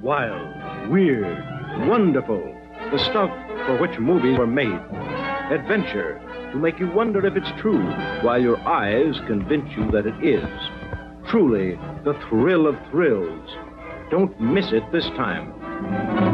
Wild, weird, wonderful. The stuff for which movies were made. Adventure to make you wonder if it's true, while your eyes convince you that it is. Truly, the thrill of thrills. Don't miss it this time.